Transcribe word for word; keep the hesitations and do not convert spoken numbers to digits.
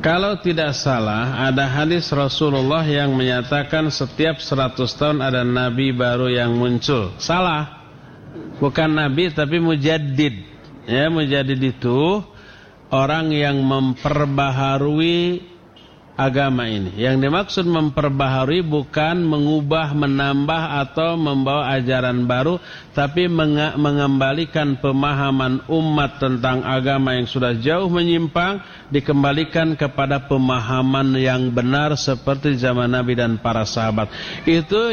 Kalau tidak salah, ada hadis Rasulullah yang menyatakan setiap seratus tahun ada nabi baru yang muncul. Salah. Bukan nabi tapi mujaddid. Ya, mujaddid itu orang yang memperbaharui agama ini. Yang dimaksud memperbaharui bukan mengubah, menambah atau membawa ajaran baru, tapi mengembalikan pemahaman umat tentang agama yang sudah jauh menyimpang, dikembalikan kepada pemahaman yang benar seperti zaman Nabi dan para sahabat. Itu